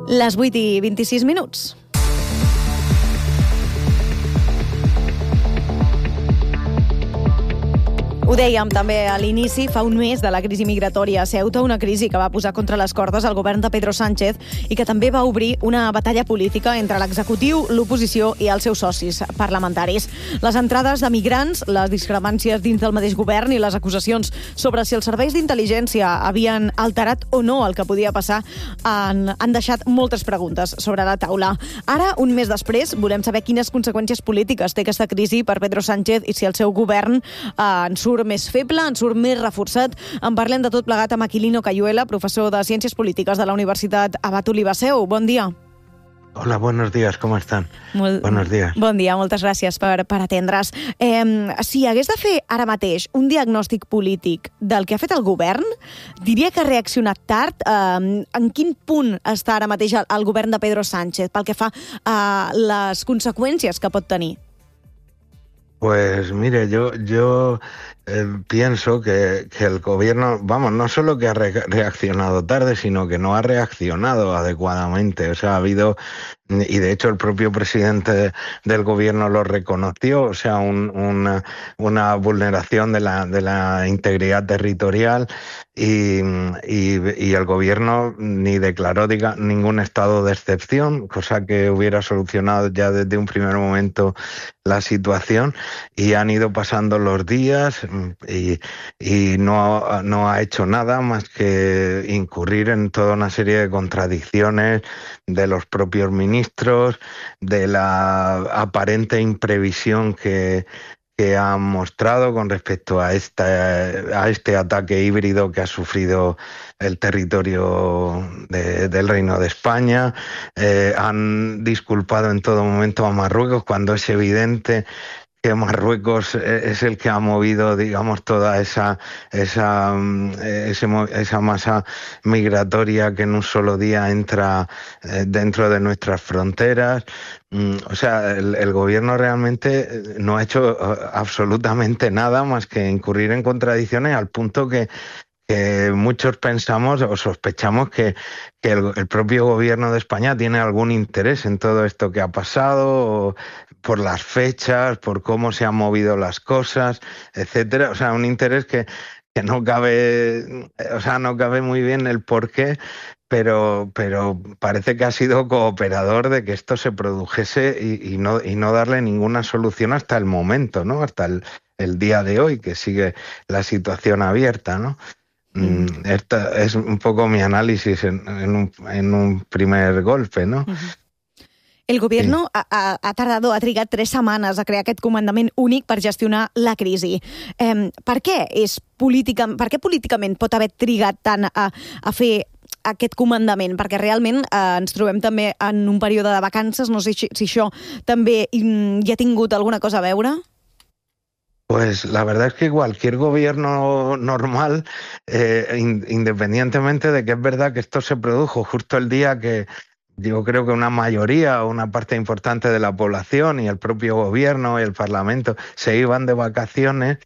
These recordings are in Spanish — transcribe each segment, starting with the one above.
Les 8:26. Ho dèiem també a l'inici, fa un mes de la crisi migratòria a Ceuta, una crisi que va posar contra les cordes el govern de Pedro Sánchez i que també va obrir una batalla política entre l'executiu, l'oposició i els seus socis parlamentaris. Les entrades de migrants, les discrepàncies dins del mateix govern i les acusacions sobre si els serveis d'intel·ligència havien alterat o no el que podia passar han deixat moltes preguntes sobre la taula. Ara, un mes després, volem saber quines conseqüències polítiques té aquesta crisi per Pedro Sánchez i si el seu govern en surt més feble, en surt més reforçat. En parlem de tot plegat amb Aquilino Cayuela, professor de Ciències Polítiques de la Universitat Abat Olivasseu. Bon dia. Hola, buenos días, ¿cómo están? Buenos días. Bon dia, moltes gràcies per atendre's. Si hagués de fer ara mateix un diagnòstic polític del que ha fet el govern, diria que ha reaccionat tard. En quin punt està ara mateix el govern de Pedro Sánchez pel que fa a les conseqüències que pot tenir? Pues mire, yo pienso que el gobierno, no solo que ha reaccionado tarde, sino que no ha reaccionado adecuadamente. O sea, ha habido, y de hecho el propio presidente del gobierno lo reconoció, o sea, una vulneración de la integridad territorial y el gobierno ni declaró ningún estado de excepción, cosa que hubiera solucionado ya desde un primer momento la situación, y han ido pasando los días y no ha hecho nada más que incurrir en toda una serie de contradicciones de los propios ministros, de la aparente imprevisión que han mostrado con respecto a este ataque híbrido que ha sufrido el territorio del Reino de España. Han disculpado en todo momento a Marruecos cuando es evidente que Marruecos es el que ha movido, digamos, toda esa masa migratoria que en un solo día entra dentro de nuestras fronteras. O sea, el gobierno realmente no ha hecho absolutamente nada más que incurrir en contradicciones, al punto que muchos pensamos o sospechamos que el propio gobierno de España tiene algún interés en todo esto que ha pasado, por las fechas, por cómo se han movido las cosas, etcétera. O sea, un interés que no cabe, no cabe muy bien el porqué, pero parece que ha sido cooperador de que esto se produjese y no darle ninguna solución hasta el momento, ¿no? Hasta el día de hoy, que sigue la situación abierta, ¿no? Esta es un poco mi análisis en un primer golpe, ¿no? El gobierno ha trigat 3 setmanes a crear aquest comandament únic per gestionar la crisi. Per què políticament pot haver trigat tant a fer aquest comandament? Perquè realment ens trobem també en un període de vacances. No sé si això també hi ha tingut alguna cosa a veure. Pues la verdad es que cualquier gobierno normal, independientemente de que es verdad que esto se produjo justo el día que yo creo que una mayoría o una parte importante de la población y el propio gobierno y el Parlamento se iban de vacaciones,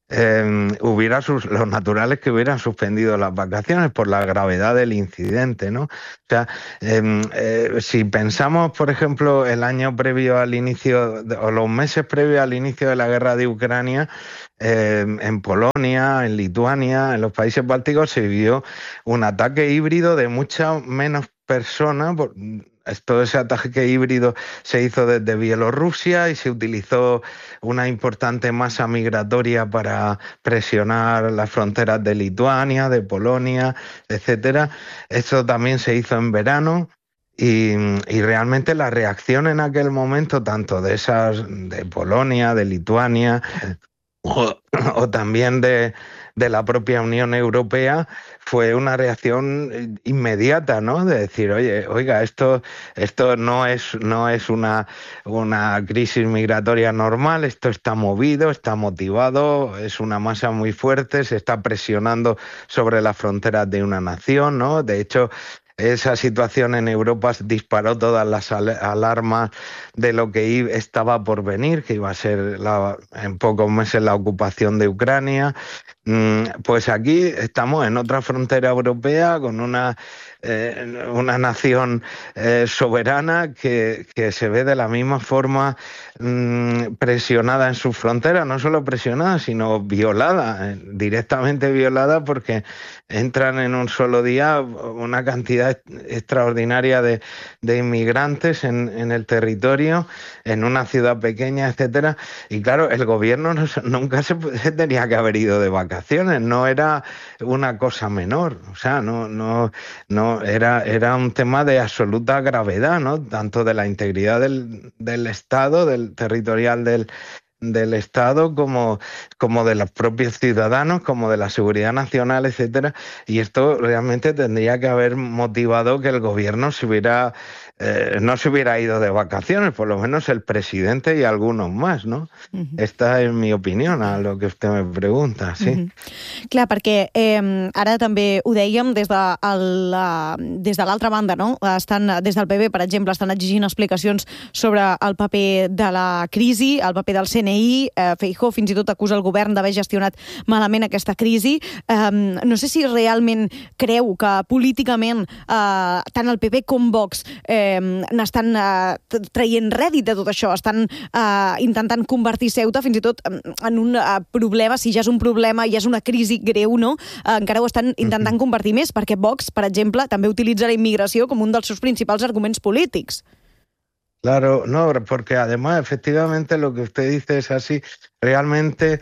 lo natural es que hubieran suspendido las vacaciones por la gravedad del incidente, ¿no? O sea, si pensamos, por ejemplo, el año previo al inicio, o los meses previos al inicio de la guerra de Ucrania, en Polonia, en Lituania, en los países bálticos se vivió un ataque híbrido de muchas menos personas. Todo ese ataque híbrido se hizo desde Bielorrusia y se utilizó una importante masa migratoria para presionar las fronteras de Lituania, de Polonia, etcétera. Esto también se hizo en verano. Y realmente la reacción en aquel momento, tanto de Polonia, de Lituania, o también de la propia Unión Europea, fue una reacción inmediata, ¿no? De decir, oiga, esto no es una crisis migratoria normal, esto está movido, está motivado, es una masa muy fuerte, se está presionando sobre las fronteras de una nación, ¿no? De hecho, esa situación en Europa disparó todas las alarmas de lo que estaba por venir, que iba a ser en pocos meses la ocupación de Ucrania. Pues aquí estamos en otra frontera europea con una una nación soberana que se ve de la misma forma presionada en sus fronteras, no solo presionada, sino violada, directamente violada, porque entran en un solo día una cantidad extraordinaria de inmigrantes en el territorio, en una ciudad pequeña, etcétera. Y claro, el gobierno nunca se tenía que haber ido de vacaciones, no era una cosa menor, o sea, no era un tema de absoluta gravedad, ¿no? Tanto de la integridad del Estado, del territorial del Estado, como de los propios ciudadanos, como de la seguridad nacional, etcétera. Y esto realmente tendría que haber motivado que el gobierno no se hubiera ido de vacaciones, por lo menos el presidente y algunos más, no? Esta és mi opinió, a lo que usted me pregunta, sí. Clar, perquè ara també ho dèiem des de l'altra banda, no? Des del PP, per exemple, estan exigint explicacions sobre el paper de la crisi, el paper del CNI. Feijóo fins i tot acusa el govern d'haver gestionat malament aquesta crisi. No sé si realment creu que políticament tant el PP com Vox n'estan traient rèdit de tot això, estan intentant convertir Ceuta fins i tot en un problema, si ja és un problema, ja és una crisi greu, no? Encara ho estan intentant convertir més, perquè Vox, per exemple, també utilitza la immigració com un dels seus principals arguments polítics. Claro, no, porque además efectivamente lo que usted dice es así. Realmente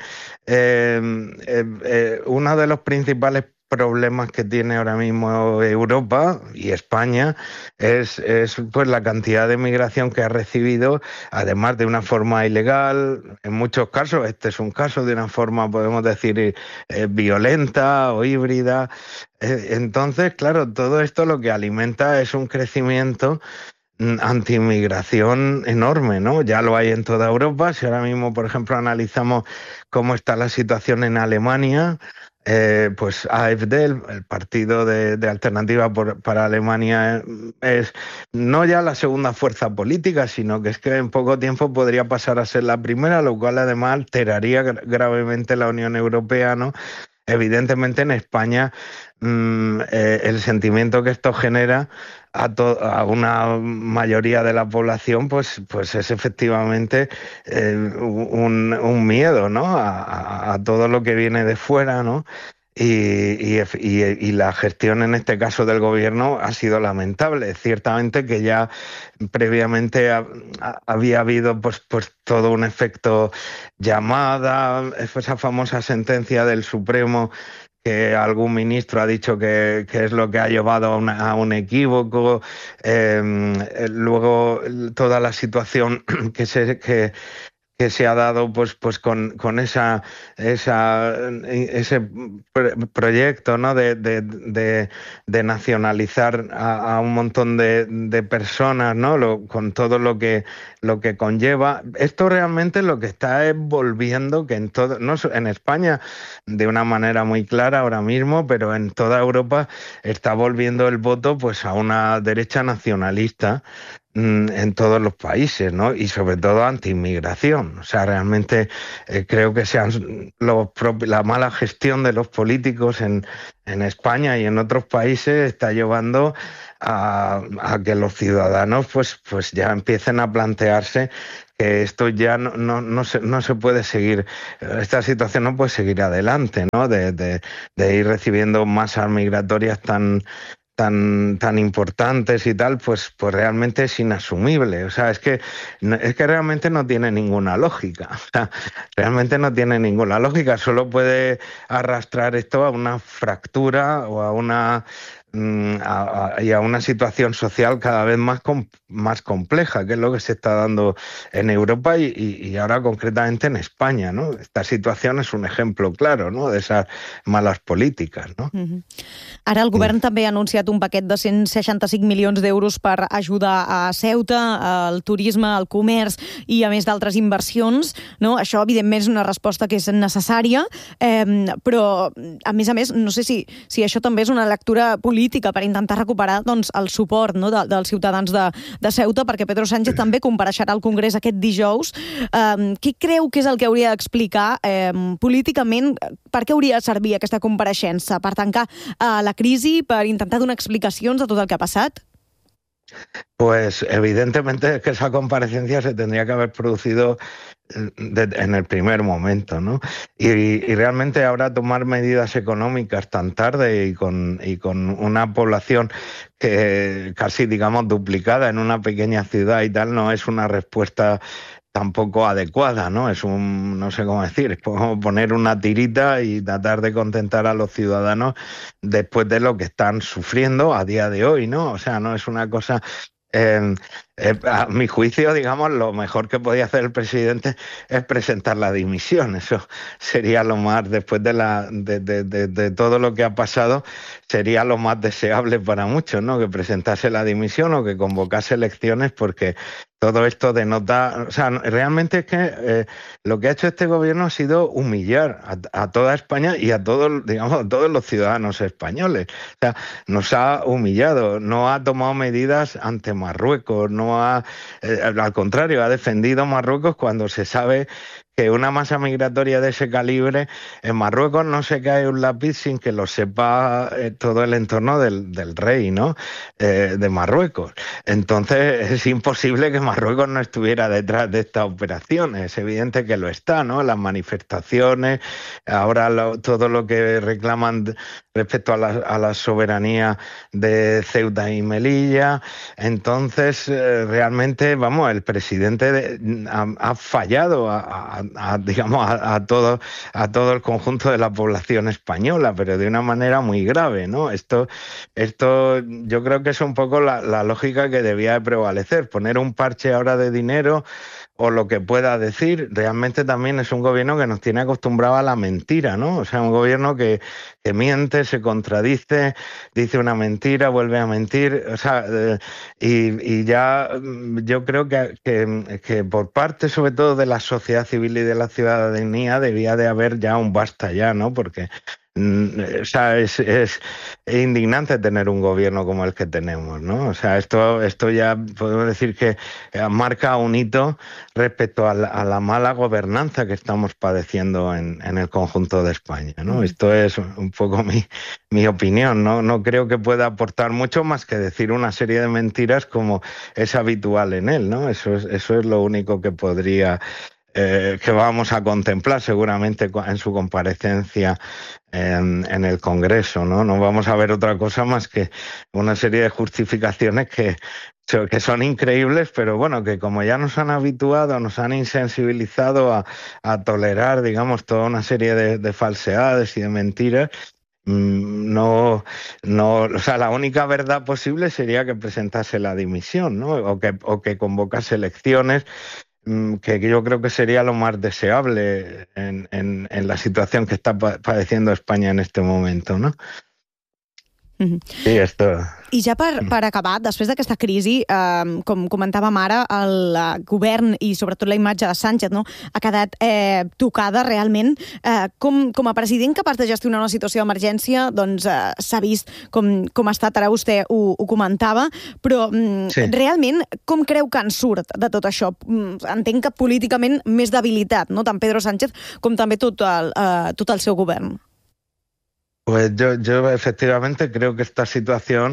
uno de los principales problemas que tiene ahora mismo Europa y España es pues la cantidad de migración que ha recibido, además de una forma ilegal, en muchos casos, este es un caso de una forma, podemos decir, violenta o híbrida. Entonces, claro, todo esto lo que alimenta es un crecimiento anti-inmigración enorme, ¿no? Ya lo hay en toda Europa. Si ahora mismo, por ejemplo, analizamos cómo está la situación en Alemania, pues AfD, el partido de Alternativa para Alemania, es no ya la segunda fuerza política, sino que es que en poco tiempo podría pasar a ser la primera, lo cual además alteraría gravemente la Unión Europea, ¿no? Evidentemente en España el sentimiento que esto genera a una mayoría de la población pues es efectivamente un miedo, ¿no? a todo lo que viene de fuera, ¿no? Y la gestión en este caso del gobierno ha sido lamentable. Ciertamente que ya previamente había habido pues todo un efecto llamada, esa famosa sentencia del Supremo que algún ministro ha dicho que es lo que ha llevado a un equívoco, luego toda la situación que se ha dado pues con ese proyecto, ¿no? de nacionalizar a un montón de personas, ¿no? Con todo lo que conlleva. Esto realmente lo que está es volviendo que no en España de una manera muy clara ahora mismo, pero en toda Europa está volviendo el voto pues a una derecha nacionalista en todos los países, ¿no? Y sobre todo anti-inmigración. O sea, realmente creo que la mala gestión de los políticos en España y en otros países está llevando a que los ciudadanos pues ya empiecen a plantearse que esto ya no se puede seguir, esta situación no puede seguir adelante, ¿no? De ir recibiendo masas migratorias tan importantes y tal, pues realmente es inasumible. O sea, es que realmente no tiene ninguna lógica. O sea, realmente no tiene ninguna lógica. Solo puede arrastrar esto a una fractura o a una situación social cada vez más compleja, que es lo que se está dando en Europa y ahora concretamente en España, ¿no? Esta situación es un ejemplo claro, ¿no? De esas malas políticas, ¿no? Ara el govern també ha anunciat un paquet de 165 milions d'euros per ajudar a Ceuta, al turisme, al comerç i a més d'altres inversions, no? Això evidentment és una resposta que és necessària, però a més, no sé si això també és una lectura política política per intentar recuperar doncs, el suport, no, dels ciutadans de Ceuta, perquè Pedro Sánchez també compareixerà al Congrés aquest dijous. Què creu que és el que hauria d'explicar políticament? Per què hauria de servir aquesta compareixença? Per tancar la crisi, per intentar donar explicacions de tot el que ha passat? Pues evidentemente que esa comparecencia se tendría que haber producido en el primer momento, ¿no? Y realmente ahora tomar medidas económicas tan tarde y con una población que casi, digamos, duplicada en una pequeña ciudad y tal, no es una respuesta tampoco adecuada, ¿no? No sé cómo decir, es como poner una tirita y tratar de contentar a los ciudadanos después de lo que están sufriendo a día de hoy, ¿no? O sea, no es una cosa... a mi juicio, digamos, lo mejor que podía hacer el presidente es presentar la dimisión. Eso sería lo más, después de todo lo que ha pasado, sería lo más deseable para muchos, ¿no? Que presentase la dimisión o que convocase elecciones, porque todo esto denota... O sea, realmente es que lo que ha hecho este gobierno ha sido humillar a toda España y a todos, digamos, a todos los ciudadanos españoles. O sea, nos ha humillado, no ha tomado medidas ante Marruecos, al contrario, ha defendido Marruecos cuando se sabe que una masa migratoria de ese calibre, en Marruecos no se cae un lápiz sin que lo sepa todo el entorno del rey, ¿no? De Marruecos. Entonces es imposible que Marruecos no estuviera detrás de esta operación. Es evidente que lo está, ¿no? Las manifestaciones, ahora todo lo que reclaman respecto a la soberanía de Ceuta y Melilla. Entonces, realmente, vamos, el presidente ha fallado digamos, a todo el conjunto de la población española, pero de una manera muy grave, ¿no? Esto yo creo que es un poco la lógica que debía de prevalecer. Poner un parche ahora de dinero o lo que pueda decir, realmente también es un gobierno que nos tiene acostumbrado a la mentira, ¿no? O sea, un gobierno que miente, se contradice, dice una mentira, vuelve a mentir, o sea, y ya yo creo que por parte sobre todo de la sociedad civil y de la ciudadanía debía de haber ya un basta ya, ¿no? Porque o sea, es indignante tener un gobierno como el que tenemos, ¿no? O sea, esto ya podemos decir que marca un hito respecto a la mala gobernanza que estamos padeciendo en el conjunto de España, ¿no? Esto es un poco mi opinión, ¿no? No creo que pueda aportar mucho más que decir una serie de mentiras como es habitual en él, ¿no? Eso es lo único que podría... que vamos a contemplar seguramente en su comparecencia en el Congreso, ¿no? No vamos a ver otra cosa más que una serie de justificaciones que son increíbles, pero bueno, que como ya nos han habituado, nos han insensibilizado a tolerar, digamos, toda una serie de falsedades y de mentiras. O sea, la única verdad posible sería que presentase la dimisión, ¿no? O que convocase elecciones, que yo creo que sería lo más deseable en la situación que está padeciendo España en este momento, ¿no? Sí, esto... I ja per acabar, després d'aquesta crisi, com comentàvem ara, el govern i sobretot la imatge de Sánchez, no, ha quedat tocada realment. Com a president capaç de gestionar una situació d'emergència, doncs s'ha vist com ha estat, ara vostè ho comentava, però sí. Realment com creu que en surt de tot això? Entenc que políticament més debilitat, no? Tant Pedro Sánchez com també tot el seu govern. Pues yo efectivamente creo que esta situación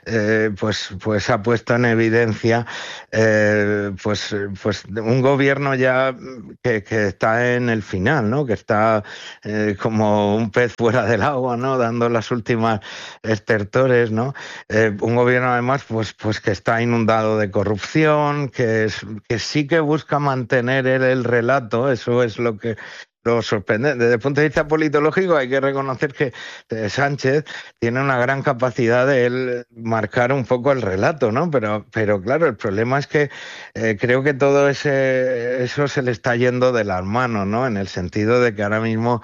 pues ha puesto en evidencia pues un gobierno ya que está en el final, ¿no? Que está como un pez fuera del agua, ¿no? Dando las últimas estertores, ¿no? Un gobierno además pues que está inundado de corrupción, que sí que busca mantener el relato. Eso es lo sorprendente. Desde el punto de vista politológico hay que reconocer que Sánchez tiene una gran capacidad de él marcar un poco el relato, ¿no? Pero claro, el problema es que creo que todo eso se le está yendo de las manos, ¿no? En el sentido de que ahora mismo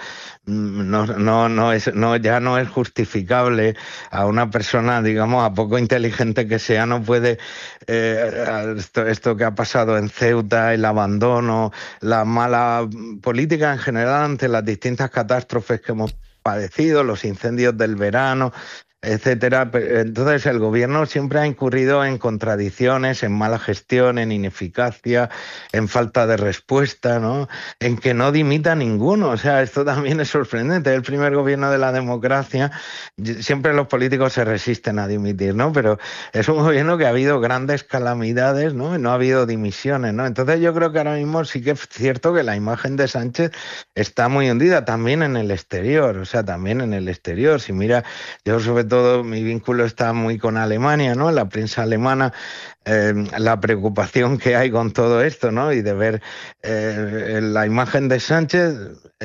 ya no es justificable a una persona, digamos, a poco inteligente que sea, no puede esto que ha pasado en Ceuta, el abandono, la mala política en general ante las distintas catástrofes que hemos padecido, los incendios del verano, etcétera. Entonces el gobierno siempre ha incurrido en contradicciones, en mala gestión, en ineficacia, en falta de respuesta, ¿no? En que no dimita ninguno. O sea, esto también es sorprendente. Es el primer gobierno de la democracia. Siempre los políticos se resisten a dimitir, ¿no? Pero es un gobierno que ha habido grandes calamidades, ¿no? Y no ha habido dimisiones, ¿no? Entonces yo creo que ahora mismo sí que es cierto que la imagen de Sánchez está muy hundida también en el exterior, o sea, también en el exterior. Si mira, yo sobre todo mi vínculo está muy con Alemania, ¿no? La prensa alemana, la preocupación que hay con todo esto, ¿no? Y de ver la imagen de Sánchez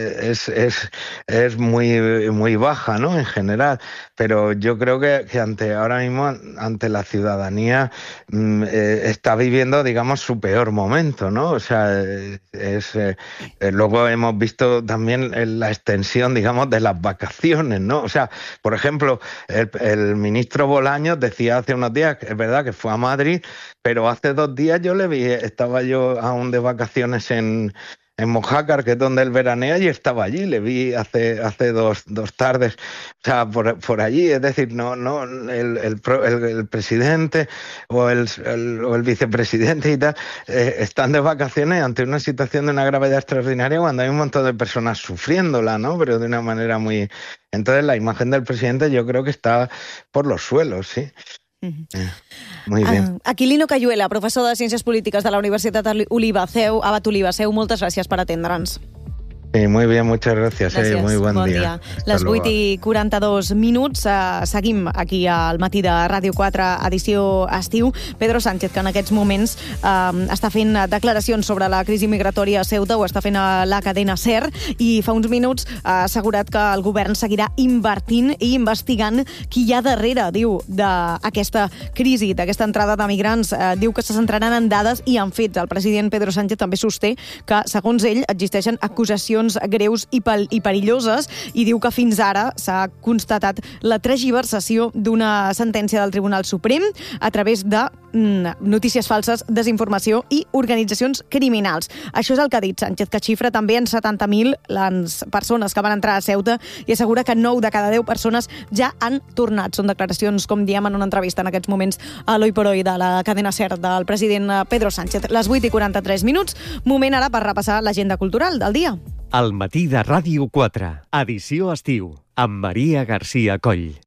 es muy baja, ¿no? En general, pero yo creo que ahora mismo ante la ciudadanía está viviendo, digamos, su peor momento, ¿no? O sea, luego hemos visto también la extensión, digamos, de las vacaciones, ¿no? O sea, por ejemplo, el ministro Bolaños decía hace unos días, es verdad que fue a Madrid, pero hace 2 días yo le vi, estaba yo aún de vacaciones en Mojácar, que es donde él veranea, y estaba allí, le vi hace 2 tardes, o sea, por allí. Es decir, no el presidente o el vicepresidente y tal están de vacaciones ante una situación de una gravedad extraordinaria cuando hay un montón de personas sufriéndola, ¿no? Pero de una manera muy... Entonces la imagen del presidente yo creo que está por los suelos, sí. Muy bien. Aquilino Cayuela, professor de Ciències Polítiques de la Universitat Abat Oliva Seu, moltes gràcies per atendre'ns. Sí, muy bien, muchas gracias. Gràcies. Muy bon dia. Les 8:42. Seguim aquí al matí de Ràdio 4, edició estiu. Pedro Sánchez, que en aquests moments està fent declaracions sobre la crisi migratòria a Ceuta, ho està fent a la cadena SER, i fa uns minuts ha assegurat que el govern seguirà invertint i investigant qui hi ha darrere, diu, d'aquesta crisi, d'aquesta entrada de migrants. Diu que se centraran en dades i en fets. El president Pedro Sánchez també sosté que, segons ell, existeixen acusacions greus i perilloses, i diu que fins ara s'ha constatat la tergiversació d'una sentència del Tribunal Suprem a través de notícies falses, desinformació i organitzacions criminals. Això és el que ha dit Sánchez, que xifra també en 70.000 les persones que van entrar a Ceuta i assegura que 9 de cada 10 persones ja han tornat. Són declaracions, com diem en una entrevista en aquests moments a l'Hoy por Hoy de la cadena SER del president Pedro Sánchez. Les 8:43. Moment ara per repassar l'agenda cultural del dia. Al matí de Ràdio 4, edició estiu, amb Maria García Coll.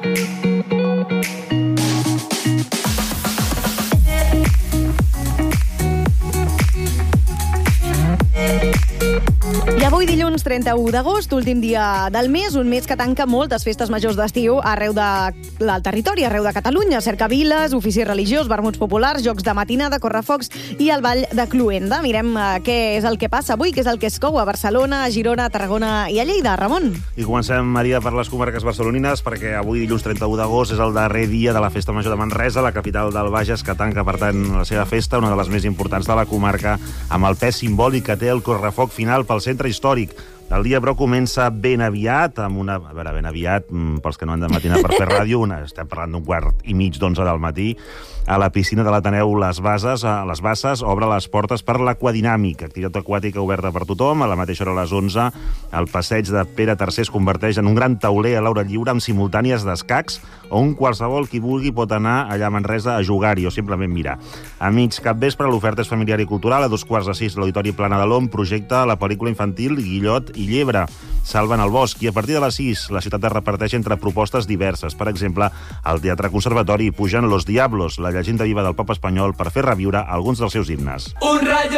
I avui dilluns 31 d'agost, últim dia del mes, un mes que tanca moltes festes majors d'estiu arreu del territori, arreu de Catalunya. Cercaviles, ofici religiós, vermuts populars, jocs de matinada, correfocs i el ball de Cluenda. Mirem què és el que passa avui, què és el que es cou a Barcelona, a Girona, a Tarragona i a Lleida. Ramon. I comencem, Maria, per les comarques barcelonines, perquè avui dilluns 31 d'agost és el darrer dia de la Festa Major de Manresa, la capital del Bages, que tanca, per tant, la seva festa, una de les més importants de la comarca, amb el pes simbòlic que té el correfoc final pel centre històric. El dia, però, comença ben aviat, amb una... A veure, ben aviat, pels que no han de matinar per fer ràdio, estem parlant d'un 4:30, d'11 del matí, a la piscina de l'Ateneu Les Basses obre les portes per l'aquadinàmic, activitat aquàtica oberta per tothom. A la mateixa hora, a les 11, el passeig de Pere III es converteix en un gran tauler a l'aire lliure amb simultànies d'escacs, on qualsevol qui vulgui pot anar allà a Manresa a jugar-hi o simplement mirar. A mig capvespre, l'oferta és familiar i cultural. A 5:45, l'Auditori Plana de l'Om projecta la pel·lícula infantil Guillot i Llebre, Salven el bosc. I a partir de les 6, la ciutat es reparteix entre propostes diverses. Per exemple, al Teatre Conservatori pugen Los Diablos, la llegenda viva del pop espanyol, per fer reviure alguns dels seus himnes. Un rayo